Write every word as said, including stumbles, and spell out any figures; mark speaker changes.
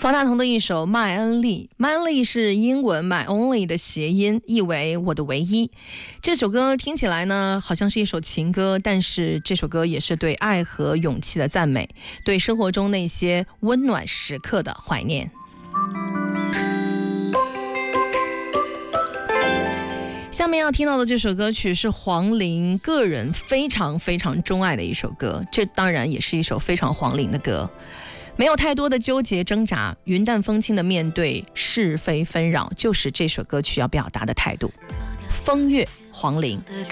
Speaker 1: 方大同的一首《My Only》， My Only 是英文 My Only 的谐音，意为我的唯一。这首歌听起来呢，好像是一首情歌，但是这首歌也是对爱和勇气的赞美，对生活中那些温暖时刻的怀念。下面要听到的这首歌曲是黄龄个人非常非常钟爱的一首歌，这当然也是一首非常黄龄的歌。没有太多的纠结挣扎，云淡风轻的面对是非纷扰，就是这首歌曲要表达的态度。风月，黄龄。